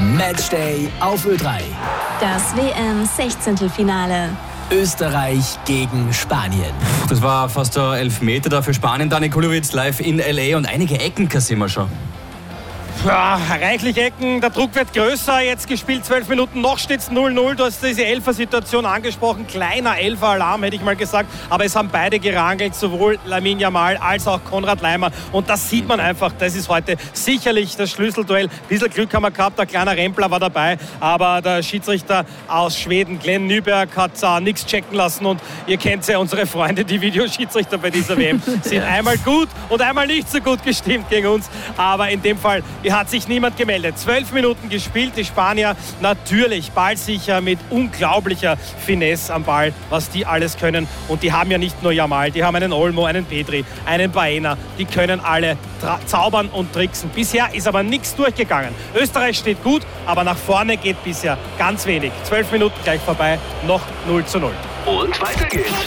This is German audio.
Matchday auf Ö3. Das WM-16. Österreich gegen Spanien. Das war fast ein Elfmeter da für Spanien. Dani Kulowitz live in L.A. und einige Ecken kassieren wir schon. Ja, reichlich Ecken, der Druck wird größer, jetzt gespielt 12 Minuten, noch steht es 0-0, du hast diese Elfer-Situation angesprochen, kleiner Elfer-Alarm hätte ich mal gesagt, aber es haben beide gerangelt, sowohl Lamine Yamal als auch Konrad Laimer und das sieht man einfach, das ist heute sicherlich das Schlüsselduell, ein bisschen Glück haben wir gehabt, der kleine Rempler war dabei, aber der Schiedsrichter aus Schweden, Glenn Nyberg, hat nichts checken lassen und ihr kennt ja unsere Freunde, die Videoschiedsrichter bei dieser WM, sind einmal gut und einmal nicht so gut gestimmt gegen uns, aber in dem Fall hat sich niemand gemeldet. 12 Minuten gespielt, die Spanier natürlich ballsicher mit unglaublicher Finesse am Ball, was die alles können. Und die haben ja nicht nur Yamal, die haben einen Olmo, einen Pedri, einen Baena. Die können alle zaubern und tricksen. Bisher ist aber nichts durchgegangen. Österreich steht gut, aber nach vorne geht bisher ganz wenig. 12 Minuten gleich vorbei, noch 0-0. Und weiter geht's.